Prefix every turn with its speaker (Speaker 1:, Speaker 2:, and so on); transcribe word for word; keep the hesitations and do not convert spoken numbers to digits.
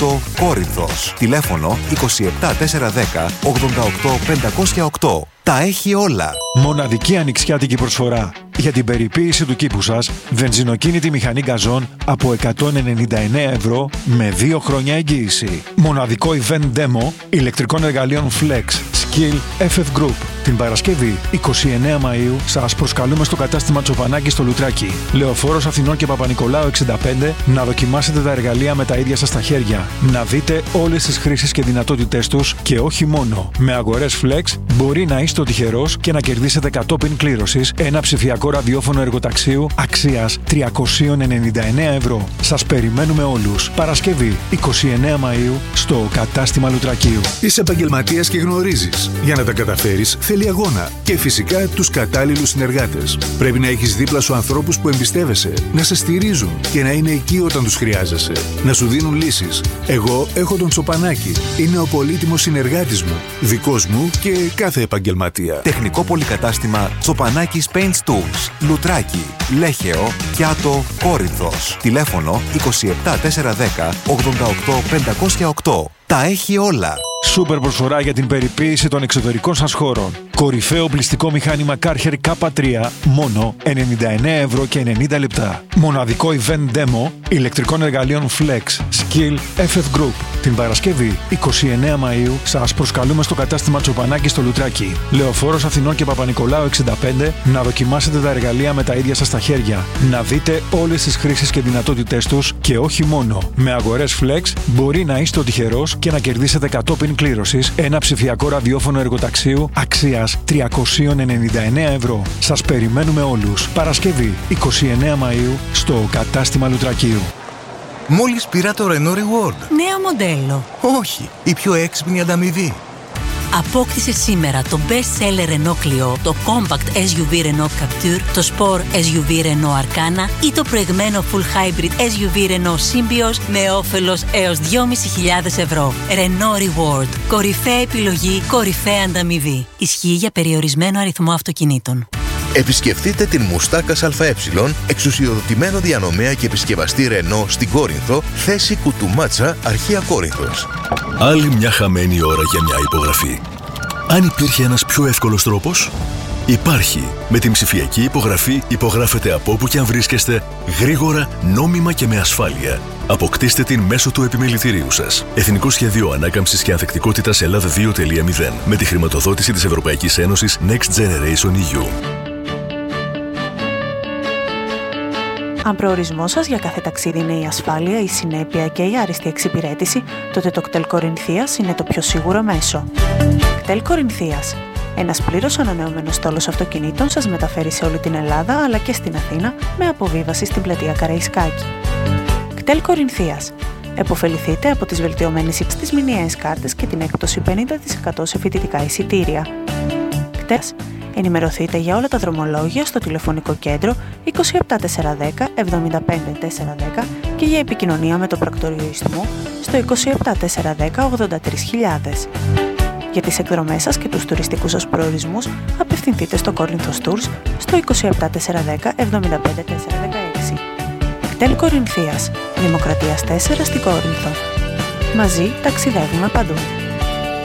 Speaker 1: Κιάτο, Κόρινθος. Τηλέφωνο είκοσι επτά τετρακόσια δέκα ογδόντα οκτώ πεντακόσια οκτώ. Τα έχει όλα.
Speaker 2: Μοναδική ανοιξιάτικη προσφορά. Για την περιποίηση του κήπου σας, βενζινοκίνητη μηχανή γκαζόν από εκατόν ενενήντα εννέα ευρώ με δύο χρόνια εγγύηση. Μοναδικό event demo ηλεκτρικών εργαλείων Flex, Skill, εφ εφ Group. Την Παρασκευή εικοστή ενάτη Μαΐου σας προσκαλούμε στο κατάστημα Τσοπανάκη στο Λουτράκι. Λεωφόρος Αθηνών και Παπα-Νικολάου εξήντα πέντε να δοκιμάσετε τα εργαλεία με τα ίδια σας τα χέρια. Να δείτε όλες τις χρήσεις και δυνατότητές τους και όχι μόνο. Με αγορές Flex μπορεί να είστε ο τυχερός και να κερδίσετε κατόπιν κλήρωσης ένα ψηφιακό ραδιόφωνο εργοταξίου αξίας τριακόσια ενενήντα εννέα ευρώ. Σας περιμένουμε όλους. Παρασκευή εικοστή ενάτη Μαΐου στο κατάστημα Λουτρακίου.
Speaker 3: Είσαι επαγγελματίας και γνωρίζεις. Για να τα καταφέρεις θέλει αγώνα και φυσικά τους κατάλληλους συνεργάτες. Πρέπει να έχεις δίπλα σου ανθρώπους που εμπιστεύεσαι, να σε στηρίζουν και να είναι εκεί όταν τους χρειάζεσαι. Να σου δίνουν λύσεις. Εγώ έχω τον Τσοπανάκη. Είναι ο πολύτιμος συνεργάτης μου, δικός μου και κάθε επαγγελματία.
Speaker 1: Τεχνικό πολυκατάστημα Τσοπανάκης Paints Tools. Λουτράκι, Λέχεο, Κιάτο, Κόρινθος. Τηλέφωνο είκοσι επτά τετρακόσια δέκα ογδόντα οκτώ πεντακόσια οκτώ. Τα έχει όλα.
Speaker 2: Σούπερ προσφορά για την περιποίηση των εξωτερικών σας χώρων. Κορυφαίο πληστικό μηχάνημα Karcher κέι τρία, μόνο ενενήντα εννέα ευρώ και ενενήντα λεπτά. Μοναδικό event demo ηλεκτρικών εργαλείων Flex, Skill, εφ εφ Group. Την Παρασκευή εικοστή ενάτη Μαΐου σας προσκαλούμε στο κατάστημα Τσοπανάκη στο Λουτράκι. Λεωφόρος Αθηνών και Παπα-Νικολάου εξήντα πέντε να δοκιμάσετε τα εργαλεία με τα ίδια σας τα χέρια. Να δείτε όλες τις χρήσεις και δυνατότητές τους και όχι μόνο. Με αγορές Flex μπορεί να είστε ο τυχερός και να κερδίσετε κατόπιν κλήρωσης ένα ψηφιακό ραδιόφωνο εργοταξίου αξίας τριακόσια ενενήντα εννέα ευρώ. Σας περιμένουμε όλους. Παρασκευή εικοστή ενάτη Μαΐου στο κατάστημα Λουτρακίου.
Speaker 4: Μόλις πήρα το Renault Reward.
Speaker 5: Νέο μοντέλο.
Speaker 4: Όχι, η πιο έξυπνη ανταμοιβή.
Speaker 5: Απόκτησε σήμερα το best seller Renault Clio, το compact ες γιου βι Renault Captur, το sport ες γιου βι Renault Arcana ή το προηγμένο full hybrid ες γιου βι Renault Symbioz με όφελος έως δυόμισι χιλιάδες ευρώ. Renault Reward. Κορυφαία επιλογή, κορυφαία ανταμοιβή. Ισχύει για περιορισμένο αριθμό αυτοκινήτων.
Speaker 4: Επισκεφτείτε την Μουστάκας ΑΕ, εξουσιοδοτημένο διανομέα και επισκευαστή Renault στην Κόρινθο, θέση Κουτουμάτσα, Αρχαία Κόρινθος.
Speaker 6: Άλλη μια χαμένη ώρα για μια υπογραφή. Αν υπήρχε ένας πιο εύκολος τρόπος, υπάρχει. Με την ψηφιακή υπογραφή υπογράφετε από όπου και αν βρίσκεστε, γρήγορα, νόμιμα και με ασφάλεια. Αποκτήστε την μέσω του επιμελητηρίου σας. Εθνικό Σχέδιο Ανάκαμψης και Ανθεκτικότητας Ελλάδα δύο τελεία μηδέν με τη χρηματοδότηση της Ευρωπαϊκής Ένωσης Next Generation ι γιου.
Speaker 7: Αν προορισμός σας για κάθε ταξίδι είναι η ασφάλεια, η συνέπεια και η άριστη εξυπηρέτηση, τότε το κτέλ Κορινθίας είναι το πιο σίγουρο μέσο. κτέλ Κορινθίας. Ένας πλήρως ανανεωμένος στόλος αυτοκινήτων σας μεταφέρει σε όλη την Ελλάδα αλλά και στην Αθήνα με αποβίβαση στην πλατεία Καραϊσκάκη. κτέλ Κορινθίας. Εποφεληθείτε από τις βελτιωμένες στις μηνιαίες κάρτες και την έκπτωση πενήντα τοις εκατό σε φοιτητικά εισιτήρια. κτέλ. Ενημερωθείτε για όλα τα δρομολόγια στο τηλεφωνικό κέντρο είκοσι επτά τετρακόσια δέκα εβδομήντα πέντε τετρακόσια δέκα και για επικοινωνία με το πρακτορείο Ιστμού στο είκοσι επτά τετρακόσια δέκα ογδόντα τρεις χιλιάδες. Για τις εκδρομές σας και τους τουριστικούς σας προορισμούς απευθυνθείτε στο Corinthians Tours στο είκοσι επτά τετρακόσια δέκα εβδομήντα πέντε τετρακόσια δεκαέξι. κτέλ Κορινθίας, Δημοκρατίας τέσσερα στην Κόρινθο. Μαζί ταξιδεύουμε παντού.